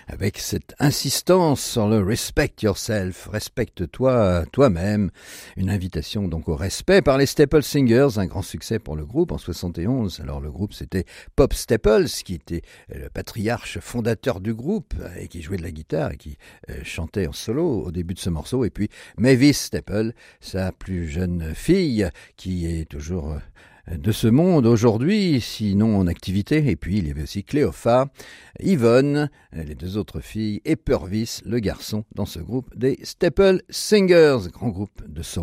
avec cette insistance sur le respect yourself, respecte-toi toi-même. Une invitation donc au respect par les Staple Singers, un grand succès pour le groupe en 71. Alors le groupe c'était Pop Staples, qui était le patriarche fondateur du groupe et qui jouait de la guitare et qui chantait en solo au début de ce morceau. Et puis Mavis Staple, sa plus jeune fille, qui est toujours de ce monde aujourd'hui, sinon en activité. Et puis il y avait aussi Cléopha, Yvonne, les deux autres filles, et Purvis, le garçon, dans ce groupe des Staple Singers, grand groupe de soul.